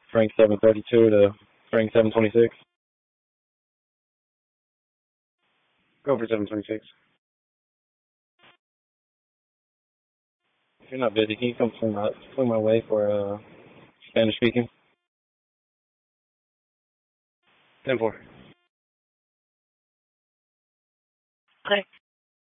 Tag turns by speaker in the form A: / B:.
A: Frank 732 to Frank 726. Go for 726. If you're not busy, can you come swing my way for Spanish speaking? 10-4.
B: Okay.